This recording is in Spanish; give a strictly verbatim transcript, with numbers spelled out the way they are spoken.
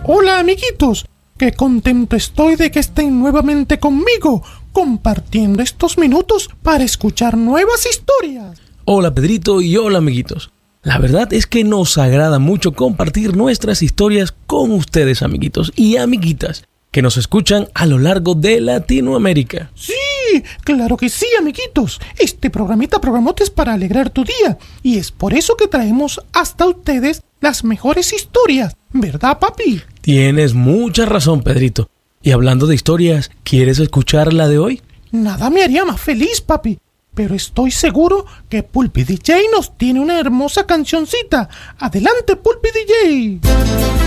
Hola amiguitos, qué contento estoy de que estén nuevamente conmigo, compartiendo estos minutos para escuchar nuevas historias. Hola Pedrito y hola amiguitos. La verdad es que nos agrada mucho compartir nuestras historias con ustedes, amiguitos y amiguitas, que nos escuchan a lo largo de Latinoamérica. Sí, claro que sí, amiguitos. Este programita programote es para alegrar tu día, y es por eso que traemos hasta ustedes las mejores historias, ¿verdad, papi? Tienes mucha razón, Pedrito. Y hablando de historias, ¿quieres escuchar la de hoy? Nada me haría más feliz, papi. Pero estoy seguro que Pulpi D J nos tiene una hermosa cancioncita. ¡Adelante, Pulpi D J!